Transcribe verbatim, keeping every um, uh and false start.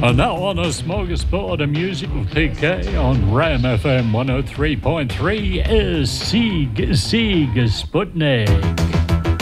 And now on a smorgasbord of music with P K on Ram F M one oh three point three is Sieg, Sieg Sputnik.